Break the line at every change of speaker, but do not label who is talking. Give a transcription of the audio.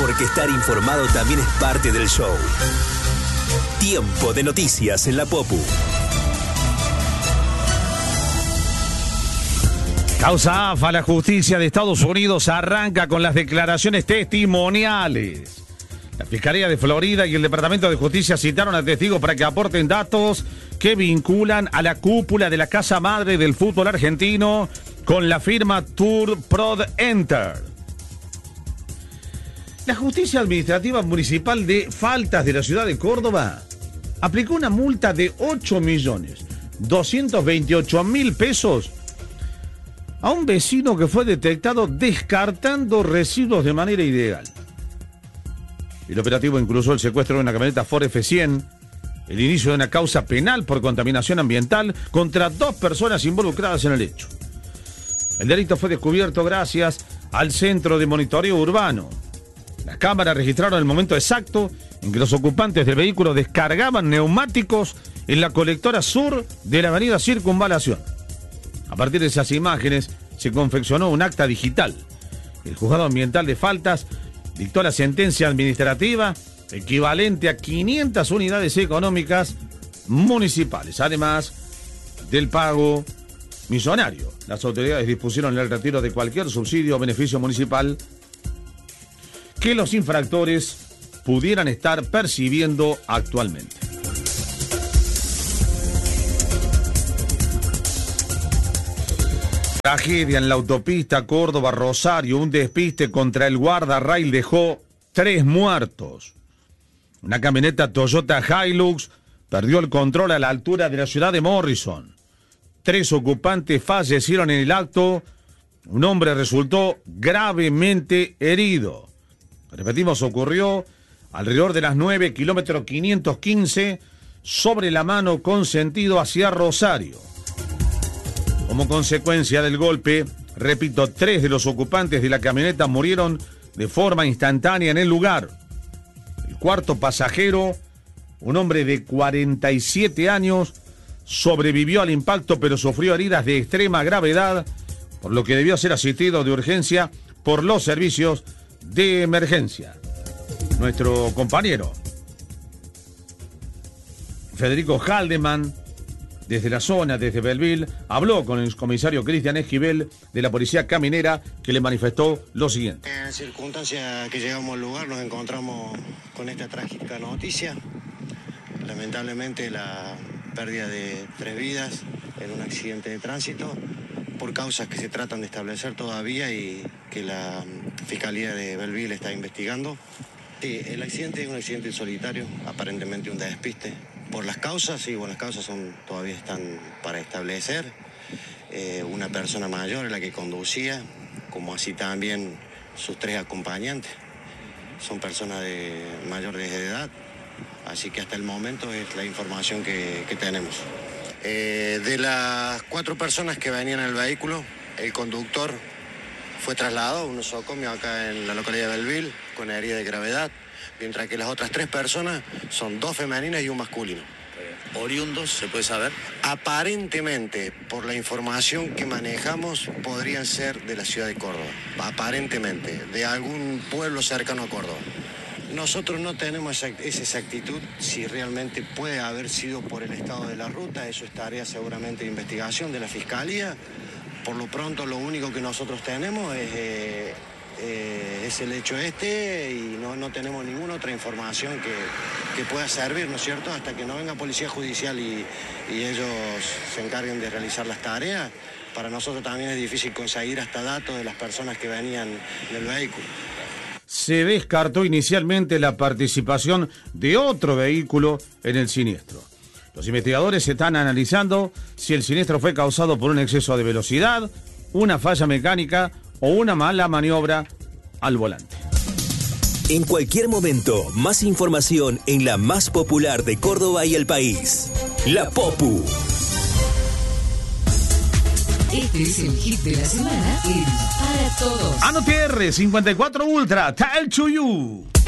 porque estar informado también es parte del show. Tiempo de noticias en la Popu.
Causa AFA, la justicia de Estados Unidos arranca con las declaraciones testimoniales. La Fiscalía de Florida y el Departamento de Justicia citaron a testigos para que aporten datos que vinculan a la cúpula de la casa madre del fútbol argentino con la firma Tour Prod Enter. La Justicia Administrativa Municipal de Faltas de la ciudad de Córdoba aplicó una multa de 8.228.000 pesos a un vecino que fue detectado descartando residuos de manera ilegal. El operativo incluyó el secuestro de una camioneta Ford F100, el inicio de una causa penal por contaminación ambiental contra 2 personas involucradas en el hecho. El delito fue descubierto gracias al Centro de Monitoreo Urbano. Las cámaras registraron el momento exacto en que los ocupantes del vehículo descargaban neumáticos en la colectora sur de la avenida Circunvalación. A partir de esas imágenes se confeccionó un acta digital. El juzgado ambiental de Faltas dictó la sentencia administrativa equivalente a 500 unidades económicas municipales, además del pago millonario. Las autoridades dispusieron el retiro de cualquier subsidio o beneficio municipal que los infractores pudieran estar percibiendo actualmente. Tragedia en la autopista Córdoba-Rosario. Un despiste contra el guardarrail dejó 3 muertos. Una camioneta Toyota Hilux perdió el control a la altura de la ciudad de Morrison. 3 ocupantes fallecieron en el acto. Un hombre resultó gravemente herido. Repetimos, ocurrió alrededor de las 9, kilómetro 515, sobre la mano con sentido hacia Rosario. Como consecuencia del golpe, repito, 3 de los ocupantes de la camioneta murieron de forma instantánea en el lugar. El 4º pasajero, un hombre de 47 años, sobrevivió al impacto pero sufrió heridas de extrema gravedad, por lo que debió ser asistido de urgencia por los servicios de emergencia. Nuestro compañero Federico Haldeman, desde la zona, desde Belleville, habló con el comisario Cristian Esquivel de la Policía Caminera, que le manifestó lo siguiente.
En circunstancias que llegamos al lugar nos encontramos con esta trágica noticia. Lamentablemente la pérdida de 3 vidas en un accidente de tránsito por causas que se tratan de establecer todavía y que la Fiscalía de Belleville está investigando. Sí, el accidente es un accidente solitario, aparentemente un despiste. Por las causas, sí, bueno, las causas todavía están para establecer. Una persona mayor es la que conducía, como así también sus 3 acompañantes. Son personas de mayores de edad, así que hasta el momento es la información que tenemos. De las 4 personas que venían en el vehículo, el conductor fue trasladado a un nosocomio acá en la localidad de Belleville con herida de gravedad, mientras que las otras 3 personas son 2 femeninas y un masculino.
¿Oriundos, se puede saber?
Aparentemente, por la información que manejamos, podrían ser de la ciudad de Córdoba. Aparentemente, de algún pueblo cercano a Córdoba. Nosotros no tenemos esa exactitud si realmente puede haber sido por el estado de la ruta. Eso es tarea seguramente de investigación de la Fiscalía. Por lo pronto, lo único que nosotros tenemos es el hecho y no tenemos ninguna otra información que pueda servir, ¿no es cierto? Hasta que no venga Policía Judicial y ellos se encarguen de realizar las tareas. Para nosotros también es difícil conseguir hasta datos de las personas que venían en el vehículo.
Se descartó inicialmente la participación de otro vehículo en el siniestro. Los investigadores están analizando si el siniestro fue causado por un exceso de velocidad, una falla mecánica o una mala maniobra al volante.
En cualquier momento, más información en la más popular de Córdoba y el país. La Popu.
Este es el hit de la semana en Para Todos.
Ano TR 54 Ultra, Tell to You.